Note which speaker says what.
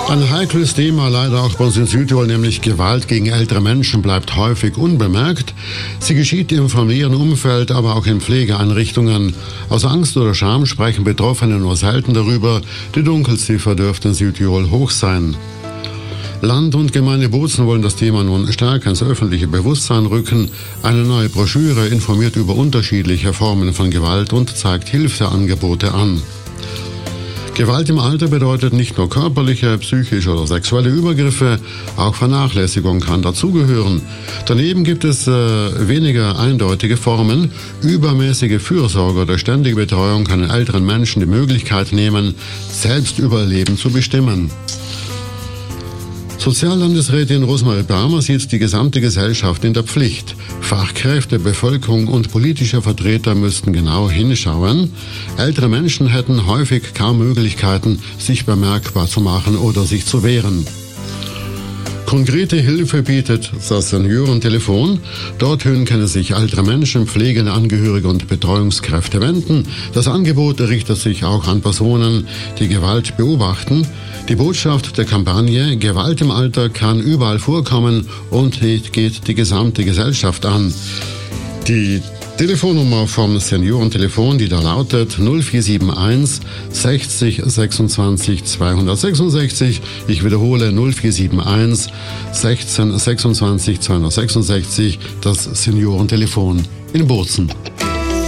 Speaker 1: Ein heikles Thema, leider auch bei uns in Südtirol, nämlich Gewalt gegen ältere Menschen, bleibt häufig unbemerkt. Sie geschieht im familiären Umfeld, aber auch in Pflegeeinrichtungen. Aus Angst oder Scham sprechen Betroffene nur selten darüber. Die Dunkelziffer dürfte in Südtirol hoch sein. Land und Gemeinde Bozen wollen das Thema nun stärker ins öffentliche Bewusstsein rücken. Eine neue Broschüre informiert über unterschiedliche Formen von Gewalt und zeigt Hilfeangebote an. Gewalt im Alter bedeutet nicht nur körperliche, psychische oder sexuelle Übergriffe, auch Vernachlässigung kann dazugehören. Daneben gibt es weniger eindeutige Formen. Übermäßige Fürsorge oder ständige Betreuung kann den älteren Menschen die Möglichkeit nehmen, selbst über ihr Leben zu bestimmen. Soziallandesrätin Rosmarie Bramer sieht die gesamte Gesellschaft in der Pflicht. Fachkräfte, Bevölkerung und politische Vertreter müssten genau hinschauen. Ältere Menschen hätten häufig kaum Möglichkeiten, sich bemerkbar zu machen oder sich zu wehren. Konkrete Hilfe bietet das Seniorentelefon. Dorthin können sich ältere Menschen, pflegende Angehörige und Betreuungskräfte wenden. Das Angebot richtet sich auch an Personen, die Gewalt beobachten. Die Botschaft der Kampagne Gewalt im Alter kann überall vorkommen und geht die gesamte Gesellschaft an. Die Telefonnummer vom Seniorentelefon, die da lautet 0471 60 26 266. Ich wiederhole 0471 16 26 266, das Seniorentelefon in Bozen.